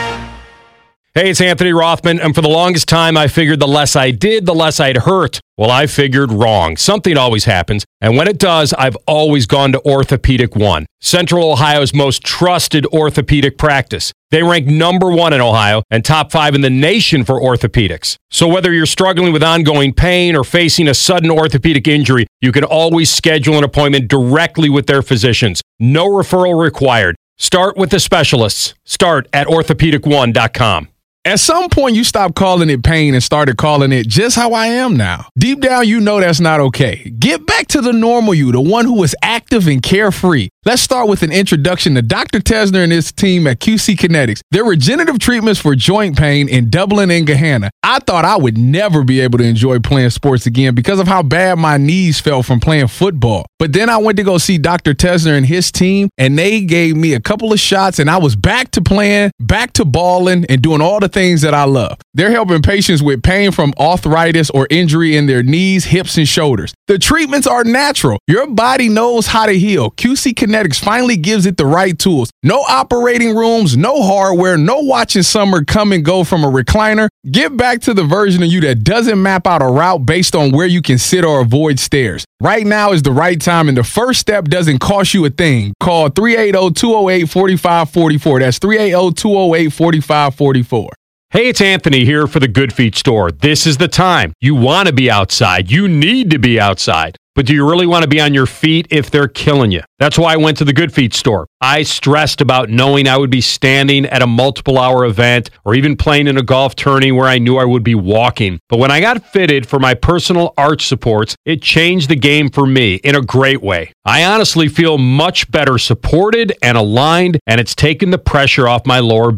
Hey, it's Anthony Rothman, and for the longest time, I figured the less I did, the less I'd hurt. Well, I figured wrong. Something always happens, and when it does, I've always gone to Orthopedic One, Central Ohio's most trusted orthopedic practice. They rank #1 in Ohio and top 5 in the nation for orthopedics. So whether you're struggling with ongoing pain or facing a sudden orthopedic injury, you can always schedule an appointment directly with their physicians. No referral required. Start with the specialists. Start at orthopedic1.com. At some point, you stopped calling it pain and started calling it just how I am now. Deep down, you know that's not okay. Get back to the normal you, the one who is active and carefree. Let's start with an introduction to Dr. Tesner and his team at QC Kinetics. Their regenerative treatments for joint pain in Dublin and Gahanna. I thought I would never be able to enjoy playing sports again because of how bad my knees felt from playing football. But then I went to go see Dr. Tesner and his team, and they gave me a couple of shots, and I was back to playing, back to balling, and doing all the things that I love. They're helping patients with pain from arthritis or injury in their knees, hips, and shoulders. The treatments are natural. Your body knows how to heal. QC Kinetics finally gives it the right tools. No operating rooms, no hardware, no watching summer come and go from a recliner. Get back to the version of you that doesn't map out a route based on where you can sit or avoid stairs. Right now is the right time, and the first step doesn't cost you a thing. Call 380-208-4544. That's 380-208-4544. Hey, it's Anthony here for the Good Feet store. This is the time. You want to be outside. You need to be outside. But do you really want to be on your feet if they're killing you? That's why I went to the Good Feet store. I stressed about knowing I would be standing at a multiple-hour event or even playing in a golf tourney where I knew I would be walking. But when I got fitted for my personal arch supports, it changed the game for me in a great way. I honestly feel much better supported and aligned, and it's taken the pressure off my lower back.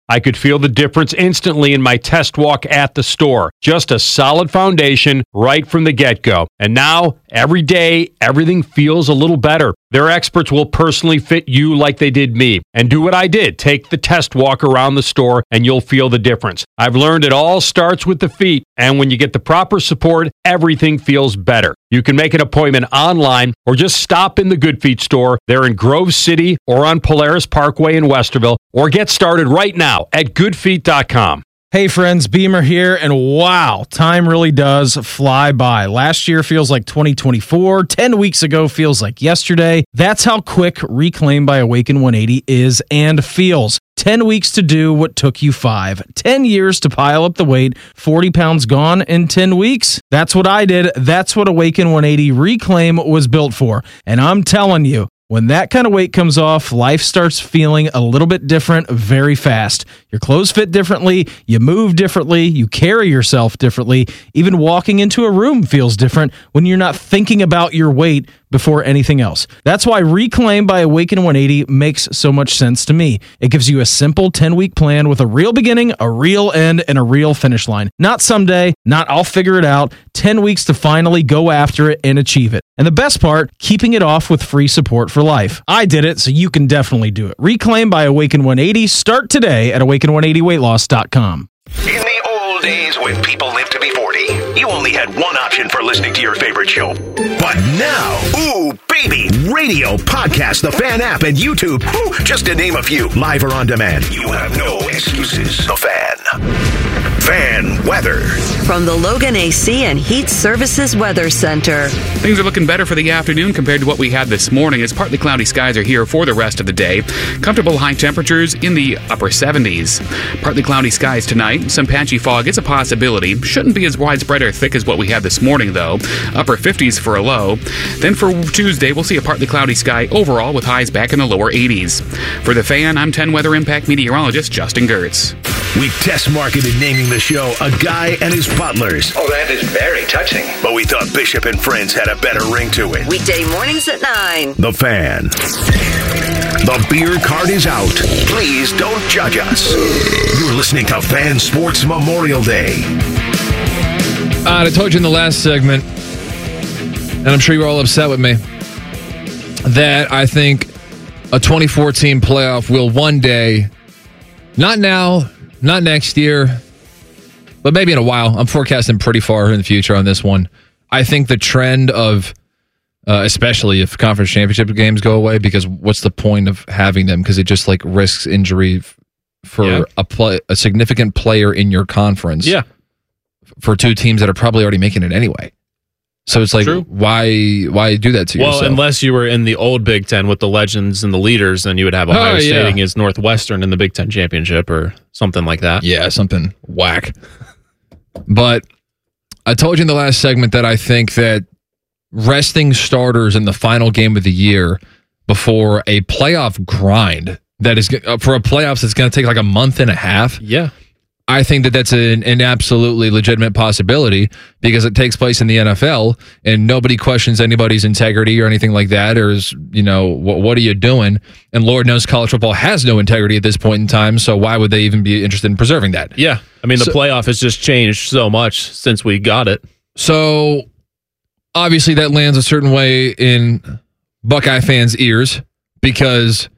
I could feel the difference instantly in my test walk at the store. Just a solid foundation right from the get-go. And now, every day, everything feels a little better. Their experts will personally fit you like they did me. And do what I did. Take the test walk around the store and you'll feel the difference. I've learned it all starts with the feet. And when you get the proper support, everything feels better. You can make an appointment online or just stop in the Good Feet store. They're in Grove City or on Polaris Parkway in Westerville. Or get started right now at goodfeet.com. Hey friends, Beamer here, and wow, time really does fly by. Last year feels like 2024, 10 weeks ago feels like yesterday. That's how quick Reclaim by Awaken 180 is and feels. 10 weeks to do what took you 5. 10 years to pile up the weight, 40 pounds gone in 10 weeks. That's what I did. That's what Awaken 180 Reclaim was built for. And I'm telling you, when that kind of weight comes off, life starts feeling a little bit different very fast. Your clothes fit differently, you move differently, you carry yourself differently. Even walking into a room feels different when you're not thinking about your weight before anything else. That's why Reclaim by Awaken 180 makes so much sense to me. It gives you a simple 10-week plan with a real beginning, a real end, and a real finish line. Not someday, not I'll figure it out. 10 weeks to finally go after it and achieve it. And the best part, keeping it off with free support for life. I did it, so you can definitely do it. Reclaim by Awaken 180. Start today at awaken180weightloss.com. In the old days when people lived to be 40, you only had one option for listening to your favorite show. But now, ooh, baby, radio, podcast, the Fan app, and YouTube, ooh, just to name a few, live or on demand. You have no excuses. The Fan. Fan weather. From the Logan AC and Heat Services Weather Center. Things are looking better for the afternoon compared to what we had this morning, as partly cloudy skies are here for the rest of the day. Comfortable high temperatures in the upper 70s. Partly cloudy skies tonight. Some patchy fog is a possibility. Shouldn't be as widespread or thick as what we had this morning, though. Upper 50s for a low. Then for Tuesday, we'll see a partly cloudy sky overall with highs back in the lower 80s. For the Fan, I'm 10 Weather Impact meteorologist Justin Gertz. We test marketed naming the show A Guy and His Butlers. Oh, that is very touching. But we thought Bishop and Friends had a better ring to it. Weekday mornings at 9. The Fan. The beer card is out. Please don't judge us. You're listening to Fan Sports Memorial Day. I told you in the last segment, and I'm sure you're all upset with me, that I think a 2014 playoff will one day, not now, not next year, but maybe in a while. I'm forecasting pretty far in the future on this one. I think the trend of, especially if conference championship games go away, because what's the point of having them? Because it just like risks injury for a significant player in your conference. Yeah. For two teams that are probably already making it anyway. So it's like, why do that to yourself? Well, unless you were in the old Big Ten with the legends and the leaders, then you would have Ohio State against Northwestern in the Big Ten championship or something like that. Yeah, something whack. But I told you in the last segment that I think that resting starters in the final game of the year before a playoff grind that is for a playoffs that's going to take like a month and a half. Yeah. I think that that's an absolutely legitimate possibility because it takes place in the NFL and nobody questions anybody's integrity or anything like that, or is, what are you doing? And Lord knows college football has no integrity at this point in time, so why would they even be interested in preserving that? Yeah. I mean, the playoff has just changed so much since we got it. So obviously that lands a certain way in Buckeye fans' ears because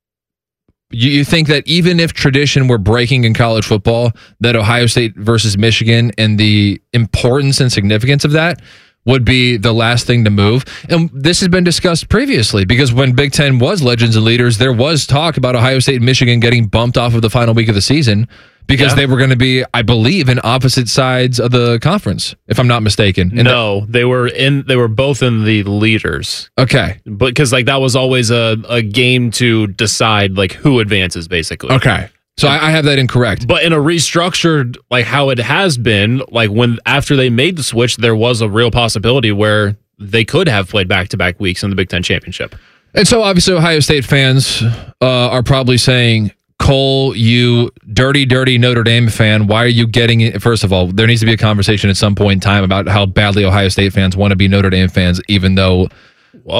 you think that even if tradition were breaking in college football, that Ohio State versus Michigan and the importance and significance of that would be the last thing to move. And this has been discussed previously because when Big Ten was Legends and Leaders, there was talk about Ohio State and Michigan getting bumped off of the final week of the season because they were going to be, I believe, in opposite sides of the conference, if I'm not mistaken. And they were both in the Leaders. Okay. But because that was always a game to decide who advances, basically. Okay. So I have that incorrect. But in a restructured, how it has been, when after they made the switch, there was a real possibility where they could have played back-to-back weeks in the Big Ten championship. And so obviously Ohio State fans are probably saying, Cole, you dirty Notre Dame fan, why are you getting it? First of all, there needs to be a conversation at some point in time about how badly Ohio State fans want to be Notre Dame fans, even though... Whoa.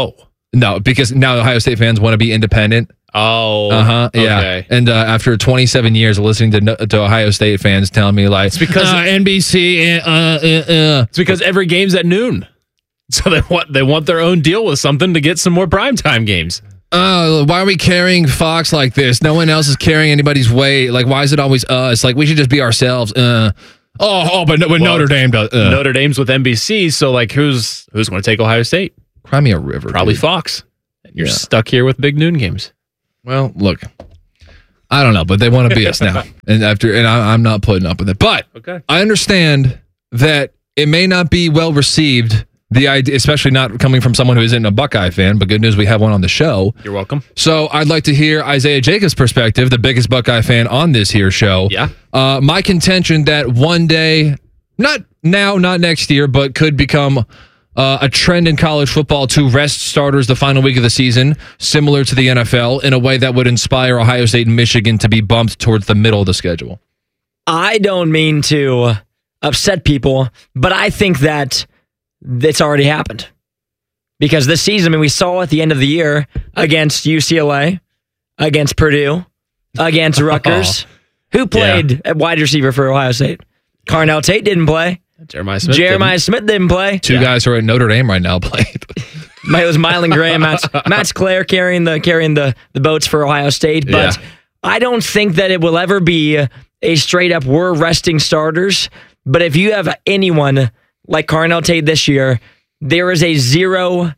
No, because now Ohio State fans want to be independent. Oh, yeah. Okay. And after 27 years of listening to Ohio State fans telling me like, it's because NBC, it's because every game's at noon, so they want their own deal with something to get some more primetime games. Why are we carrying Fox like this? No one else is carrying anybody's weight. Like, why is it always us? Like, we should just be ourselves. But Notre Dame does. Notre Dame's with NBC, so like, who's going to take Ohio State? Cry me a river. Probably dude. Fox. And you're stuck here with big noon games. Well, look, I don't know, but they want to be us now, and I'm not putting up with it. But okay. I understand that it may not be well received. The idea, especially not coming from someone who isn't a Buckeye fan, but good news, we have one on the show. You're welcome. So I'd like to hear Isaiah Jacobs' perspective, the biggest Buckeye fan on this here show. Yeah. My contention that one day, not now, not next year, but could become a trend in college football to rest starters the final week of the season, similar to the NFL, in a way that would inspire Ohio State and Michigan to be bumped towards the middle of the schedule. I don't mean to upset people, but I think that it's already happened. Because this season, we saw at the end of the year against UCLA, against Purdue, against Rutgers. Who played at wide receiver for Ohio State? Carnell Tate didn't play. Jeremiah Smith didn't play. Two guys who are at Notre Dame right now played. It was Mylan Gray and Matt Clare carrying the boats for Ohio State. But I don't think that it will ever be a straight up, we're resting starters. But if you have anyone like Carnell Tate this year, there is a 0%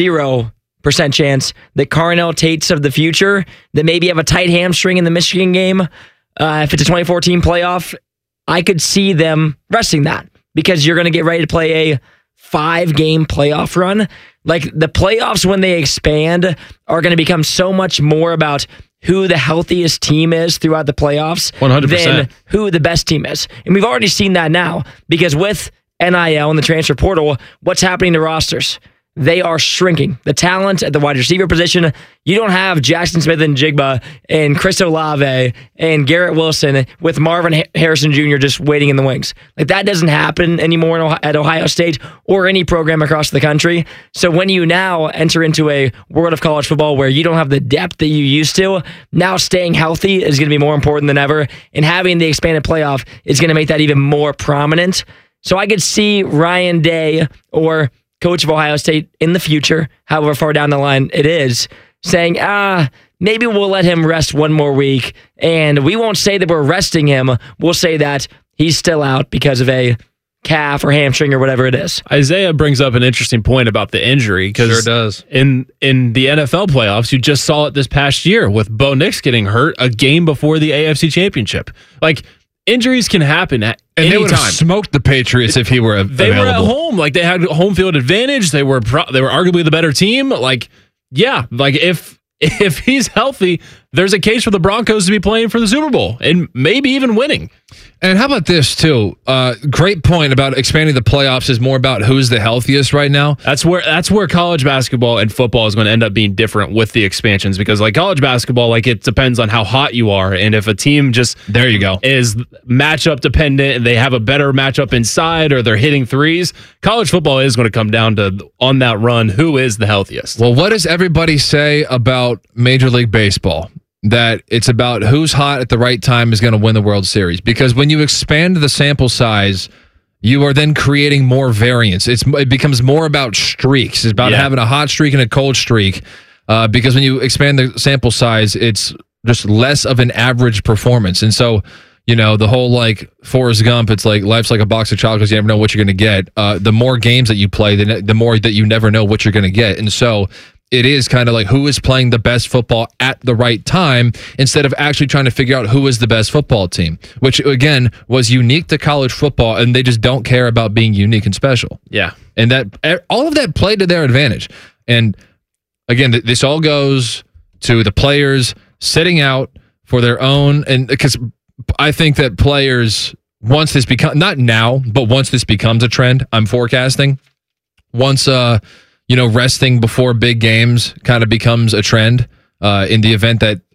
chance that Carnell Tate's of the future, that maybe have a tight hamstring in the Michigan game, if it's a 2014 playoff, I could see them resting that. Because you're going to get ready to play a 5-game playoff run. Like, the playoffs, when they expand, are going to become so much more about who the healthiest team is throughout the playoffs 100%. than who the best team is. And we've already seen that now, because with NIL and the transfer portal, what's happening to rosters? They are shrinking. The talent at the wide receiver position, you don't have Jackson Smith and Jigba and Chris Olave and Garrett Wilson with Marvin Harrison Jr. just waiting in the wings. Like, that doesn't happen anymore at Ohio State or any program across the country. So when you now enter into a world of college football where you don't have the depth that you used to, now staying healthy is going to be more important than ever. And having the expanded playoff is going to make that even more prominent. So I could see Ryan Day or coach of Ohio State in the future, however far down the line it is, saying, maybe we'll let him rest one more week, and we won't say that we're resting him. We'll say that he's still out because of a calf or hamstring or whatever it is. Isaiah brings up an interesting point about the injury, because Sure does. In the NFL playoffs, you just saw it this past year with Bo Nix getting hurt a game before the AFC Championship. Like, injuries can happen at any they would have time. smoked the Patriots if he were available. They were at home. Like, they had home field advantage. They were arguably the better team. Like, yeah, like if he's healthy, there's a case for the Broncos to be playing for the Super Bowl and maybe even winning. And how about this, too? Great point about expanding the playoffs is more about who's the healthiest right now. That's where college basketball and football is going to end up being different with the expansions, because like college basketball, like it depends on how hot you are. And if a team just there you go is matchup dependent and they have a better matchup inside or they're hitting threes, college football is going to come down to, on that run, who is the healthiest. Well, what does everybody say about Major League Baseball? That it's about who's hot at the right time is going to win the World Series. Because when you expand the sample size, you are then creating more variance. It becomes more about streaks. It's about having a hot streak and a cold streak. Because when you expand the sample size, it's just less of an average performance. And so, you know, the whole like Forrest Gump, it's like life's like a box of chocolates. You never know what you're going to get. The more games that you play, the more that you never know what you're going to get. And so it is kind of like who is playing the best football at the right time instead of actually trying to figure out who is the best football team, which again was unique to college football, and they just don't care about being unique and special. Yeah. And that all of that played to their advantage. And again, this all goes to the players sitting out for their own, and because I think that players, once this becomes, not now, but once this becomes a trend, I'm forecasting, once resting before big games kind of becomes a trend in the event that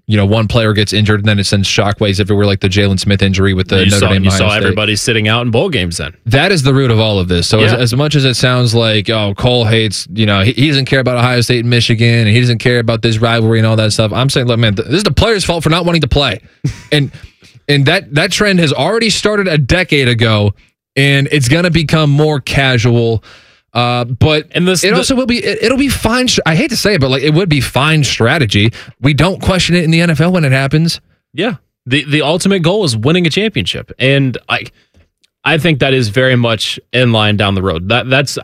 one player gets injured and then it sends shockwaves everywhere, like the Jalen Smith injury with the Notre Dame. You saw everybody sitting out in bowl games then. That is the root of all of this. So as much as it sounds like, Cole hates, he doesn't care about Ohio State and Michigan, and he doesn't care about this rivalry and all that stuff. I'm saying, look, man, this is the players' fault for not wanting to play. and that trend has already started a decade ago, and it's going to become more casual. But it'll be fine. I hate to say it, but it would be fine strategy. We don't question it in the NFL when it happens. Yeah. The ultimate goal is winning a championship. And I think that is very much in line down the road.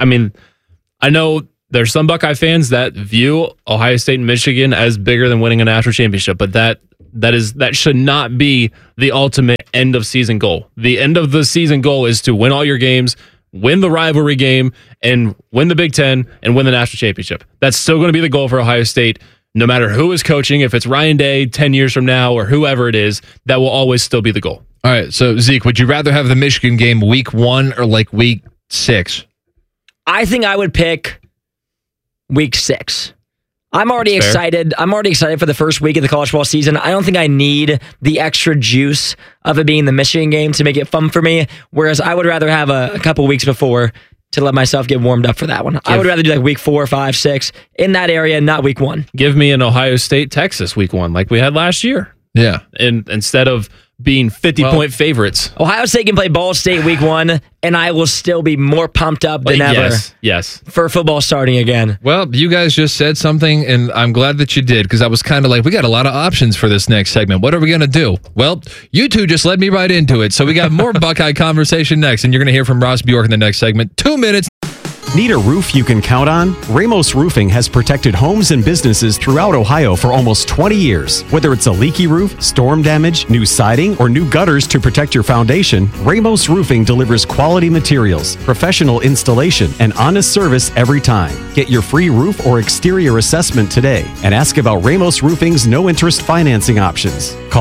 I know there's some Buckeye fans that view Ohio State and Michigan as bigger than winning a national championship, but that should not be the ultimate end of season goal. The end of the season goal is to win all your games, win the rivalry game, and win the Big Ten, and win the national championship. That's still going to be the goal for Ohio State, no matter who is coaching. If it's Ryan Day 10 years from now or whoever it is, that will always still be the goal. All right, so Zeke, would you rather have the Michigan game week 1 or week 6? I think I would pick week 6. I'm already excited. I'm already excited for the first week of the college football season. I don't think I need the extra juice of it being the Michigan game to make it fun for me. Whereas I would rather have a couple weeks before to let myself get warmed up for that one. I would rather do week 4, 5, 6 in that area, not week 1. Give me an Ohio State, Texas week 1 like we had last year. Yeah. And instead of being 50-point favorites. Ohio State can play Ball State week 1, and I will still be more pumped up than ever. Yes. For football starting again. Well, you guys just said something, and I'm glad that you did, because I was kind of we got a lot of options for this next segment. What are we going to do? Well, you two just led me right into it. So we got more Buckeye conversation next, and you're going to hear from Ross Bjork in the next segment. 2 minutes. Need a roof you can count on? Ramos Roofing has protected homes and businesses throughout Ohio for almost 20 years. Whether it's a leaky roof, storm damage, new siding, or new gutters to protect your foundation, Ramos Roofing delivers quality materials, professional installation, and honest service every time. Get your free roof or exterior assessment today and ask about Ramos Roofing's no-interest financing options. Call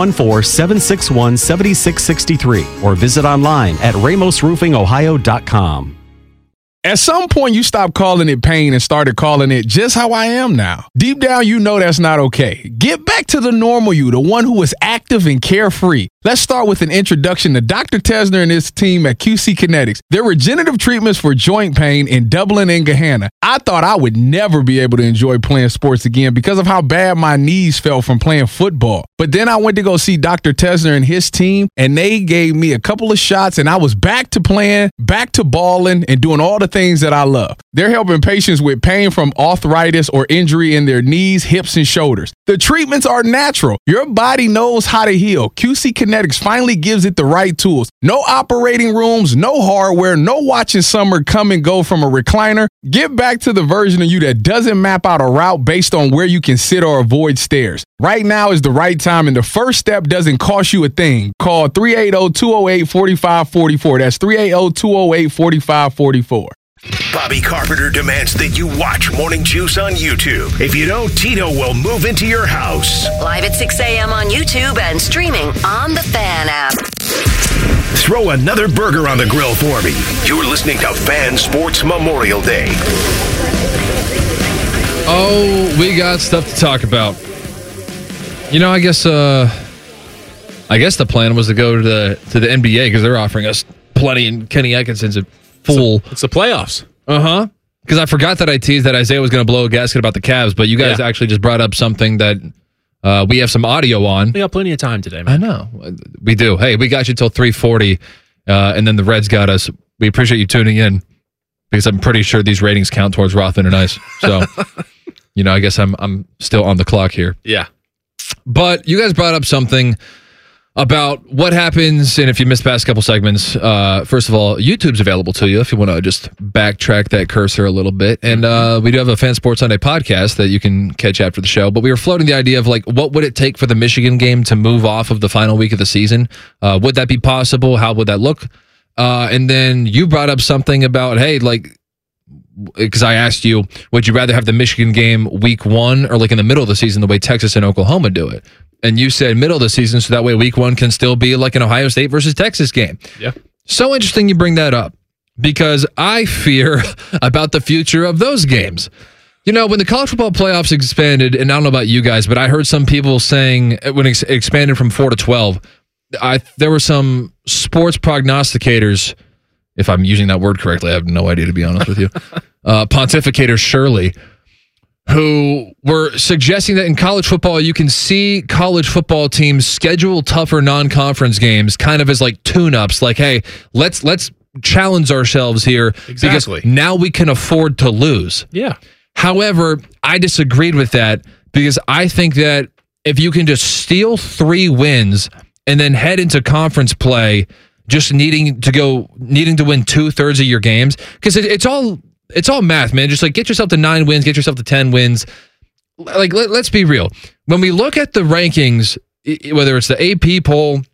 614-761-7663 or visit online at ramosroofingohio.com. At some point, you stopped calling it pain and started calling it just how I am now. Deep down, you know that's not okay. Get back to the normal you, the one who is active and carefree. Let's start with an introduction to Dr. Tesner and his team at QC Kinetics. Their regenerative treatments for joint pain in Dublin and Gahanna. I thought I would never be able to enjoy playing sports again because of how bad my knees felt from playing football. But then I went to go see Dr. Tesner and his team, and they gave me a couple of shots, and I was back to playing, back to balling, and doing all the things that I love. They're helping patients with pain from arthritis or injury in their knees, hips, and shoulders. The treatments are natural. Your body knows how to heal. QC Kinetics finally gives it the right tools. No operating rooms, no hardware, no watching summer come and go from a recliner. Get back to the version of you that doesn't map out a route based on where you can sit or avoid stairs. Right now is the right time, and the first step doesn't cost you a thing. Call 380-208-4544. That's 380-208-4544. Bobby Carpenter demands that you watch Morning Juice on YouTube. If you don't, Tito will move into your house. Live at 6 a.m. on YouTube and streaming on the Fan app. Throw another burger on the grill for me. You're listening to Fan Sports Memorial Day. Oh, we got stuff to talk about. I guess the plan was to go to the NBA because they're offering us plenty, and Kenny Atkinson's a fool. It's the playoffs. Because I forgot that I teased that Isaiah was going to blow a gasket about the Cavs, but you guys actually just brought up something that we have some audio on. We got plenty of time today, man. I know. We do. Hey, we got you till 3:40, and then the Reds got us. We appreciate you tuning in because I'm pretty sure these ratings count towards Rothman and Ice. So, I guess I'm still on the clock here. Yeah. But you guys brought up something about what happens, and if you missed past couple segments, first of all, YouTube's available to you if you want to just backtrack that cursor a little bit. And we do have a Fan Sports Sunday podcast that you can catch after the show. But we were floating the idea of what would it take for the Michigan game to move off of the final week of the season? Would that be possible? How would that look? And then you brought up something about, hey, because I asked you, would you rather have the Michigan game week 1 or in the middle of the season the way Texas and Oklahoma do it? And you said middle of the season, so that way week 1 can still be like an Ohio State versus Texas game. Yeah. So interesting you bring that up because I fear about the future of those games. You know, when the college football playoffs expanded, and I don't know about you guys, but I heard some people saying when it expanded from 4 to 12, there were some sports prognosticators, if I'm using that word correctly, I have no idea, to be honest with you, pontificators surely, who were suggesting that in college football, you can see college football teams schedule tougher non-conference games kind of as like tune-ups, like, hey, let's challenge ourselves here because now we can afford to lose. Yeah. However, I disagreed with that because I think that if you can just steal 3 wins and then head into conference play just needing to win 2/3 of your games, because it's all math, man. Just like get yourself to 9 wins, get yourself to 10 wins. Like let's be real. When we look at the rankings, whether it's the AP poll